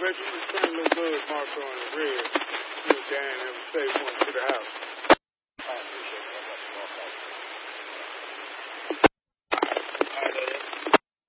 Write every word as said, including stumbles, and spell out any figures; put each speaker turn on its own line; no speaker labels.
registered friend little bird marker on the red. See if Dan ever say one to the house.